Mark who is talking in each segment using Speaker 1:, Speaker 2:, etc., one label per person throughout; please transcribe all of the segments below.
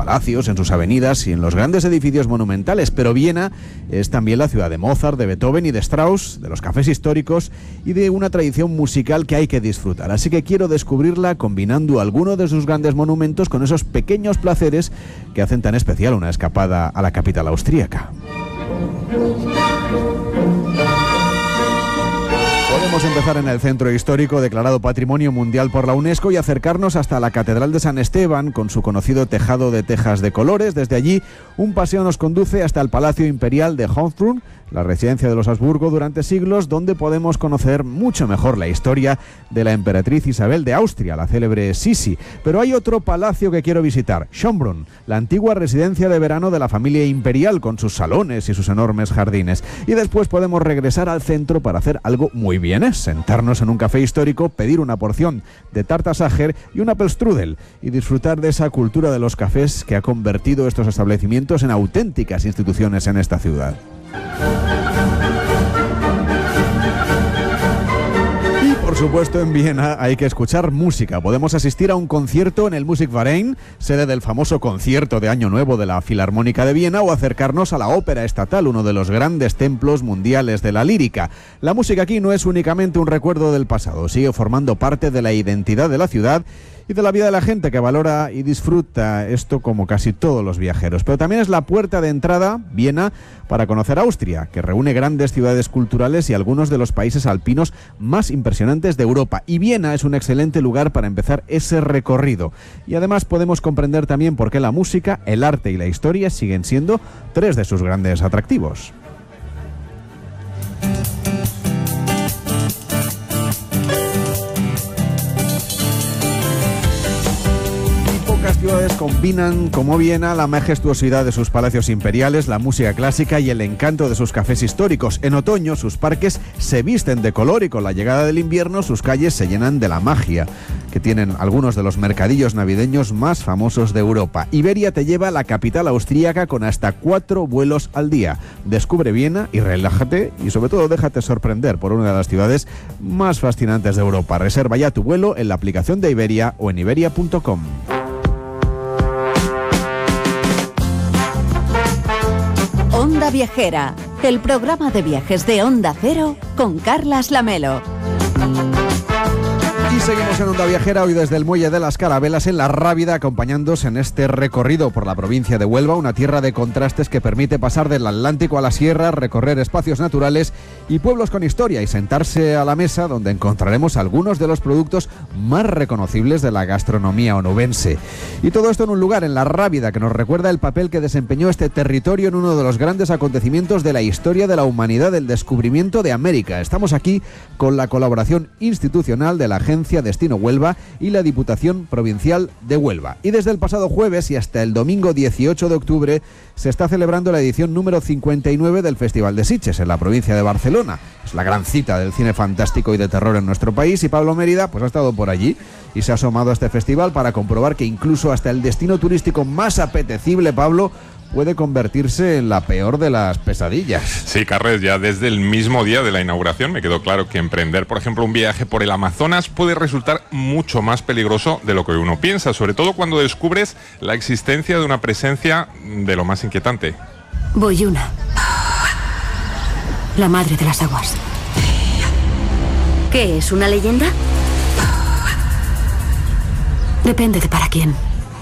Speaker 1: palacios, en sus avenidas y en los grandes edificios monumentales, pero Viena es también la ciudad de Mozart, de Beethoven y de Strauss, de los cafés históricos y de una tradición musical que hay que disfrutar. Así que quiero descubrirla combinando alguno de sus grandes monumentos con esos pequeños placeres que hacen tan especial una escapada a la capital austríaca. Podemos empezar en el centro histórico declarado Patrimonio Mundial por la UNESCO y acercarnos hasta la Catedral de San Esteban con su conocido tejado de tejas de colores. Desde allí, un paseo nos conduce hasta el Palacio Imperial de Hofbrunn, la residencia de los Habsburgo durante siglos, donde podemos conocer mucho mejor la historia de la emperatriz Isabel de Austria, la célebre Sisi. Pero hay otro palacio que quiero visitar, Schönbrunn, la antigua residencia de verano de la familia imperial, con sus salones y sus enormes jardines. Y después podemos regresar al centro para hacer algo muy vienés, sentarnos en un café histórico, pedir una porción de tarta Sacher y un Apfelstrudel y disfrutar de esa cultura de los cafés que ha convertido estos establecimientos en auténticas instituciones en esta ciudad. Y por supuesto en Viena hay que escuchar música. Podemos asistir a un concierto en el Musikverein, sede del famoso concierto de Año Nuevo de la Filarmónica de Viena, o acercarnos a la Ópera Estatal, uno de los grandes templos mundiales de la lírica. La música aquí no es únicamente un recuerdo del pasado, sigue formando parte de la identidad de la ciudad y de la vida de la gente que valora y disfruta esto como casi todos los viajeros. Pero también es la puerta de entrada, Viena, para conocer Austria, que reúne grandes ciudades culturales y algunos de los países alpinos más impresionantes de Europa. Y Viena es un excelente lugar para empezar ese recorrido. Y además podemos comprender también por qué la música, el arte y la historia siguen siendo tres de sus grandes atractivos. Pocas ciudades combinan como Viena la majestuosidad de sus palacios imperiales, la música clásica y el encanto de sus cafés históricos. En otoño sus parques se visten de color y con la llegada del invierno sus calles se llenan de la magia que tienen algunos de los mercadillos navideños más famosos de Europa. Iberia te lleva a la capital austríaca con hasta 4 vuelos al día. Descubre Viena y relájate y sobre todo déjate sorprender por una de las ciudades más fascinantes de Europa. Reserva ya tu vuelo en la aplicación de Iberia o en iberia.com.
Speaker 2: Onda Viajera, el programa de viajes de Onda Cero con Carlas Lamelo.
Speaker 1: Y seguimos en Onda Viajera, hoy desde el Muelle de las Carabelas en La Rábida, acompañándoos en este recorrido por la provincia de Huelva, una tierra de contrastes que permite pasar del Atlántico a la sierra, recorrer espacios naturales y pueblos con historia y sentarse a la mesa donde encontraremos algunos de los productos más reconocibles de la gastronomía onubense. Y todo esto en un lugar, en La Rábida, que nos recuerda el papel que desempeñó este territorio en uno de los grandes acontecimientos de la historia de la humanidad, el descubrimiento de América. Estamos aquí con la colaboración institucional de la Agencia Destino Huelva y la Diputación Provincial de Huelva. Y desde el pasado jueves y hasta el domingo 18 de octubre se está celebrando la edición número 59 del Festival de Sitges en la provincia de Barcelona. Es la gran cita del cine fantástico y de terror en nuestro país y Pablo Mérida pues ha estado por allí y se ha asomado a este festival para comprobar que incluso hasta el destino turístico más apetecible, Pablo, puede convertirse en la peor de las pesadillas.
Speaker 3: Sí, Carles, ya desde el mismo día de la inauguración me quedó claro que emprender, por ejemplo, un viaje por el Amazonas puede resultar mucho más peligroso de lo que uno piensa, sobre todo cuando descubres la existencia de una presencia de lo más inquietante.
Speaker 4: Boyuna, la madre de las aguas. ¿Qué es, una leyenda? Depende de para quién.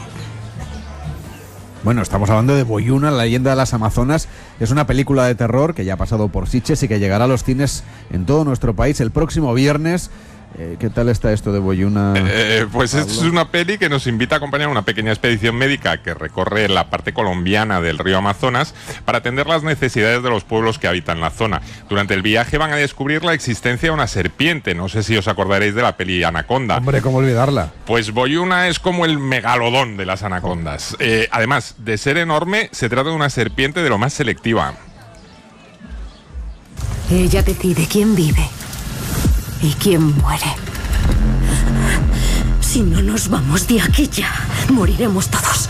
Speaker 1: Bueno, estamos hablando de Boyuna, la leyenda de las Amazonas. Es una película de terror que ya ha pasado por Sitges y que llegará a los cines en todo nuestro país el próximo viernes. ¿Qué tal está esto de Boyuna?
Speaker 3: Pues
Speaker 1: Pablo?
Speaker 3: es una peli que nos invita a acompañar una pequeña expedición médica que recorre la parte colombiana del río Amazonas para atender las necesidades de los pueblos que habitan la zona. Durante el viaje van a descubrir la existencia de una serpiente. No sé si os acordaréis de la peli Anaconda.
Speaker 1: Hombre, ¿cómo olvidarla?
Speaker 3: Pues Boyuna es como el megalodón de las anacondas. Además de ser enorme, se trata de una serpiente de lo más selectiva.
Speaker 4: Ella decide quién vive y quién muere. Si no nos vamos de aquí ya, moriremos todos.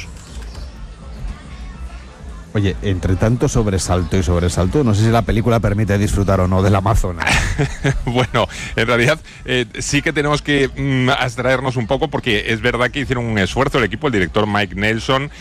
Speaker 1: Oye, entre tanto sobresalto y sobresalto, no sé si la película permite disfrutar o no del Amazonas.
Speaker 3: Bueno, en realidad sí que tenemos que abstraernos un poco porque es verdad que hicieron un esfuerzo el equipo, el director Mike Nelson